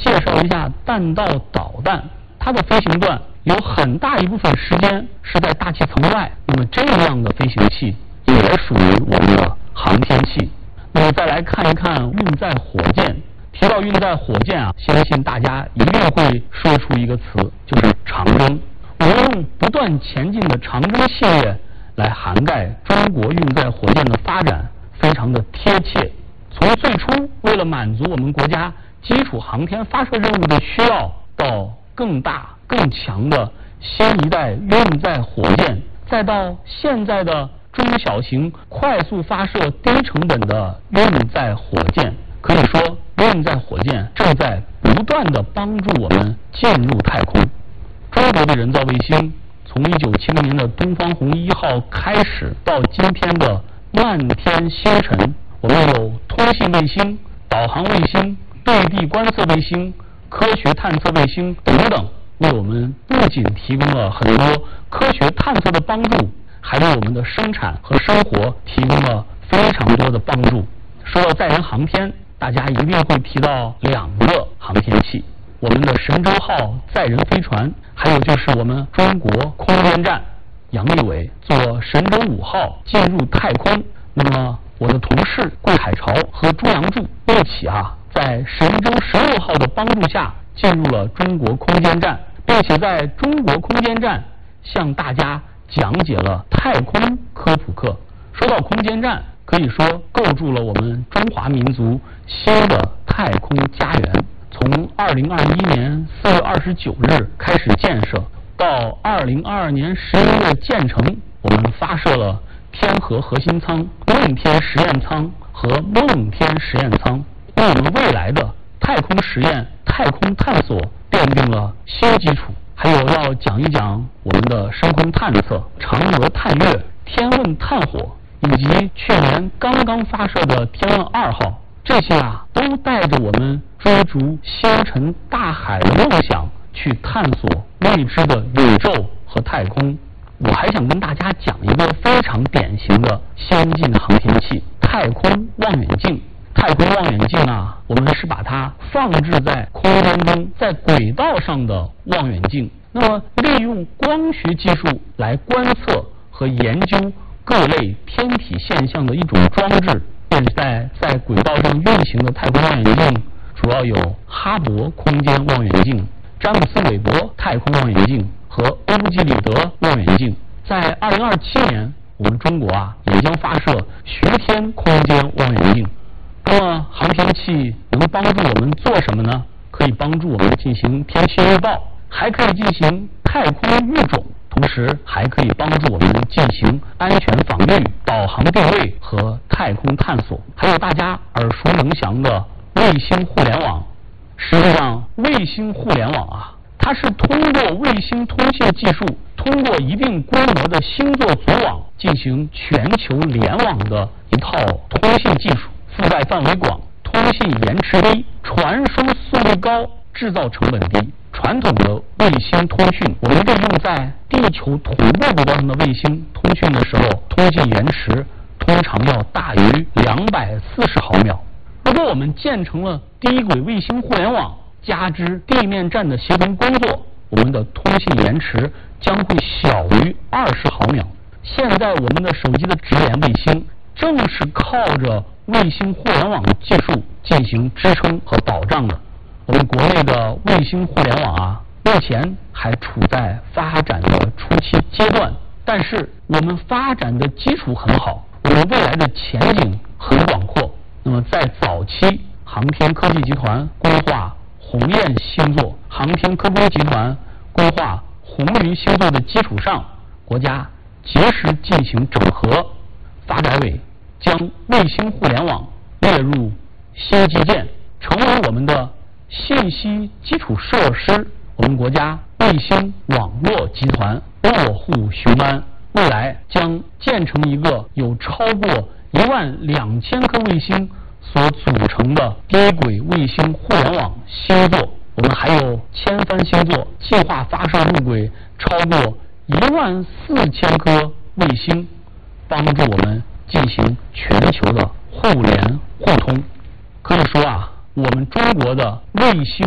介绍一下弹道导弹，它的飞行段有很大一部分时间是在大气层外，那么这样的飞行器也属于我们的航天器。那么再来看一看运载火箭。提到运载火箭啊，相信大家一定会说出一个词，就是长征。我们用不断前进的长征系列来涵盖中国运载火箭的发展，非常的贴切。从最初为了满足我们国家基础航天发射任务的需要，到更大更强的新一代运载火箭，再到现在的中小型快速发射低成本的运载火箭，可以说运载火箭正在不断地帮助我们进入太空。中国的人造卫星从1970年的东方红1号开始，到今天的漫天星辰，我们有通信卫星、导航卫星、对地观测卫星、科学探测卫星等等，为我们不仅提供了很多科学探测的帮助，还为我们的生产和生活提供了非常多的帮助。说到载人航天，大家一定会提到2个航天器，我们的神舟号载人飞船，还有就是我们中国空间站，杨利伟坐神舟5号进入太空。那么我的同事桂海潮和朱杨柱一起在神舟16号的帮助下进入了中国空间站，并且在中国空间站向大家讲解了太空科普课。说到空间站，可以说构筑了我们中华民族新的太空家园。从2021年4月29日开始建设，到2022年11月建成，我们发射了天河核心舱、问天实验舱和梦天实验舱，为我们未来的太空实验、太空探索奠定了新基础。还有要讲一讲我们的深空探测、嫦娥探月、天问探火，以及去年刚刚发射的天问2号，这些都带着我们追逐星辰大海的梦想，去探索未知的宇宙和太空。我还想跟大家讲一个非常典型的先进航天器——太空望远镜。太空望远镜我们是把它放置在空间中，在轨道上的望远镜。那么利用光学技术来观测和研究各类天体现象的一种装置。现在在轨道上运行的太空望远镜主要有哈勃空间望远镜、詹姆斯韦伯太空望远镜和欧几里得望远镜。在2027年，我们中国也将发射巡天空间望远镜。那么航天器能帮助我们做什么呢？可以帮助我们进行天气预报，还可以进行太空育种，同时还可以帮助我们进行安全防御、导航定位和太空探索。还有大家耳熟能详的卫星互联网。实际上，卫星互联网它是通过卫星通信技术，通过一定规模的星座组网进行全球联网的一套通信技术，覆盖范围广，通信延迟低，传输速率高，制造成本低。传统的卫星通讯，我们利用在地球同步轨道上的卫星通讯的时候，通信延迟通常要大于240毫秒。如果我们建成了低轨卫星互联网，加之地面站的协同工作，我们的通信延迟将会小于20毫秒。现在我们的手机的直连卫星正是靠着卫星互联网的技术进行支撑和保障的。我们国内的卫星互联网目前还处在发展的初期阶段，但是我们发展的基础很好，我们未来的前景很广阔。那么在早期，航天科技集团规划鸿雁星座，航天科工集团规划红云星座的基础上，国家及时进行整合，发改委将卫星互联网列入新基建，成为我们的信息基础设施。我们国家卫星网络集团落户雄安，未来将建成一个有超过12000颗卫星所组成的低轨卫星互联网星座。我们还有千帆星座计划发射入轨超过14000颗卫星，帮助我们进行全球的互联互通。可以说我们中国的卫星